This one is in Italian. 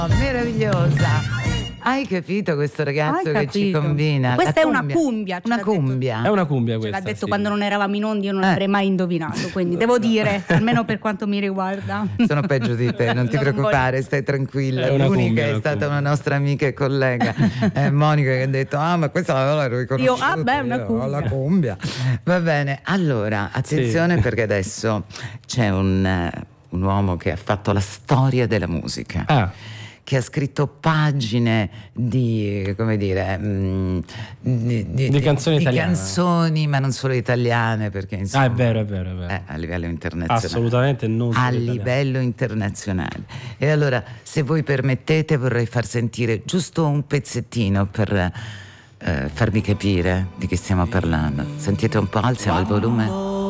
Meravigliosa. Hai capito questo ragazzo che ci combina? Questa è una cumbia. Una cumbia. È una cumbia questa. L'ha detto sì. Quando non eravamo in onda, io non avrei mai indovinato, quindi devo dire, almeno per quanto mi riguarda. Sono peggio di te, non ti preoccupare, stai tranquilla. È una L'unica cumbia, è una stata cumbia. una nostra amica e collega, Monica, che ha detto: ah, ma questa l'avevo riconosciuta. Io, una cumbia. La cumbia. Va bene, allora, attenzione, Sì. perché adesso c'è un uomo che ha fatto la storia della musica. Che ha scritto pagine di, come dire, di canzoni italiane. Canzoni, ma non solo italiane, perché insomma, è vero. a livello internazionale. Assolutamente non solo a italiane. livello internazionale. E allora, se voi permettete, vorrei far sentire giusto un pezzettino per farvi capire di che stiamo parlando. Sentite un po', alziamo il volume.